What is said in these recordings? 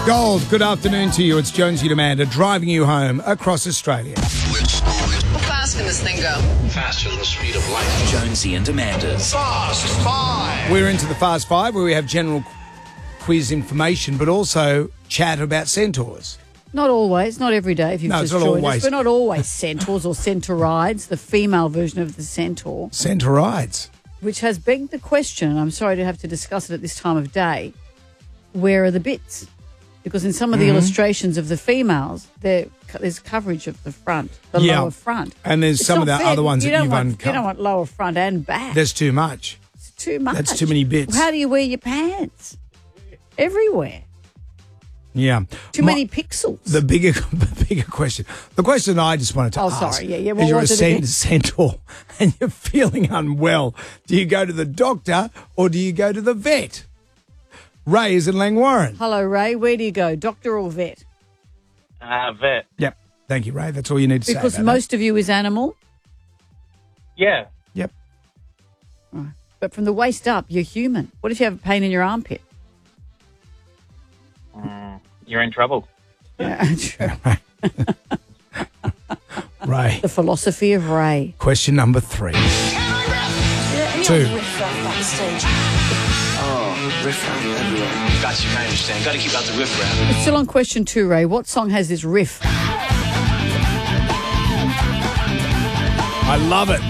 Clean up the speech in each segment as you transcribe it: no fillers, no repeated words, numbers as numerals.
Gold, good afternoon to you. It's Jonesy and Amanda driving you home across Australia. How fast can this thing go? Faster than the speed of light. Jonesy and Amanda's Fast Five. We're into the Fast Five where we have general quiz information but also chat about centaurs. Not always, not every day if you've No, just it's not joined always. us. We're not always centaurs or centaurides, the female version of the centaur, Centaurides. which has begged the question, and I'm sorry to have to discuss it at this time of day, where are the bits? Because in some of the illustrations of the females, there's coverage of the front, the Yeah. lower front. And there's It's some of not the fair. other ones You that don't you've want, uncovered. You don't want lower front and back. There's too much. It's too much. That's too many bits. How do you wear your pants? Everywhere. Yeah. Too many pixels. The bigger question. The question I just wanted to Oh, ask. sorry. Yeah. Is What you're a was it again? centaur and you're feeling unwell. Do you go to the doctor or do you go to the vet? Ray is in Langwarrin. Hello, Ray. Where do you go, doctor or vet? Vet. Yep. Thank you, Ray. That's all you need to Because say. about most of you is animal. Yeah. that. Yep. Right. But from the waist up, you're human. What if you have a pain in your armpit? You're in trouble. Yeah, true. Ray. The philosophy of Ray. Question number 3. 2. Oh, riff raff everywhere. Got you, I understand. Got to keep out the riffraff. It's still on question 2, Ray. What song has this riff? I love it.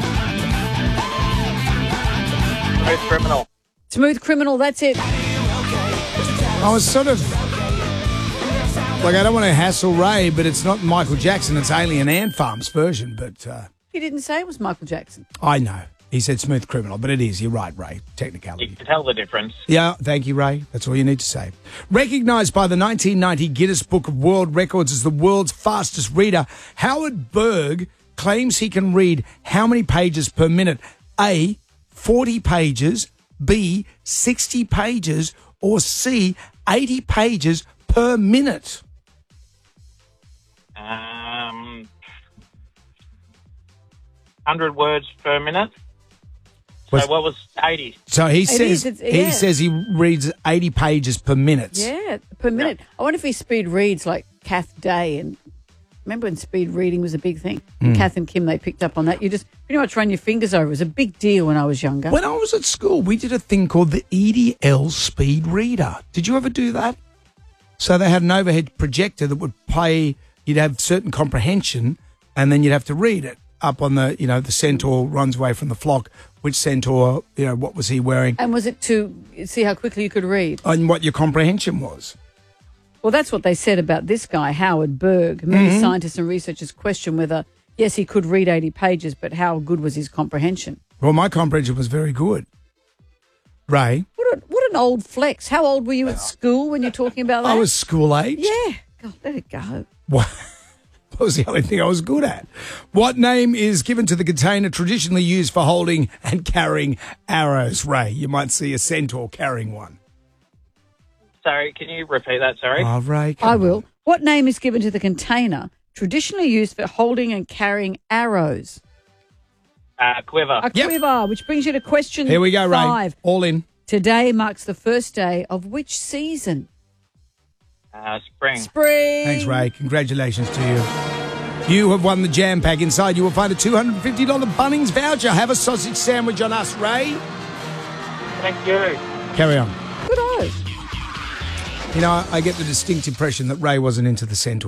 Smooth Criminal. Smooth Criminal, that's it. I was sort of like, I don't want to hassle Ray, but it's not Michael Jackson. It's Alien Ant Farm's version. But He didn't say it was Michael Jackson. I know. He said Smooth Criminal, but it is. You're right, Ray. You Technicality. can tell the difference. Yeah, thank you, Ray. That's all you need to say. Recognised by the 1990 Guinness Book of World Records as the world's fastest reader, Howard Berg claims he can read how many pages per minute? A, 40 pages, B, 60 pages, or C, 80 pages per minute. 100 words per minute. Was- So what was 80? So he says yeah. he says he reads 80 pages per minute. Yeah, per minute. I wonder if he speed reads like Kath Day. And remember when speed reading was a big thing? And Kath and Kim, they picked up on that. You just pretty much run your fingers over. It was a big deal when I was younger. When I was at school, we did a thing called the EDL speed reader. Did you ever do that? So they had an overhead projector that would play, you'd have certain comprehension, and then you'd have to read it up on the, the centaur runs away from the flock. Which centaur, what was he wearing? And was it to see how quickly you could read? And what your comprehension was. Well, that's what they said about this guy, Howard Berg. Many scientists and researchers question whether, yes, he could read 80 pages, but how good was his comprehension? Well, my comprehension was very good. Ray? What an old flex. How old were you at school when you're talking about that? I was school age. Yeah. God, let it go. What was the only thing I was good at? What name is given to the container traditionally used for holding and carrying arrows? Ray, you might see a centaur carrying one. Sorry, can you repeat that? Sorry. Oh, Ray, come I on. will. What name is given to the container traditionally used for holding and carrying arrows? Quiver. A quiver, which brings you to question Here we go, Ray. 5. All in. Today marks the first day of which season? Spring. Spring. Thanks, Ray. Congratulations to you. You have won the jam pack. Inside you will find a $250 Bunnings voucher. Have a sausage sandwich on us, Ray. Thank you. Carry on. Good eyes. I get the distinct impression that Ray wasn't into the centaur.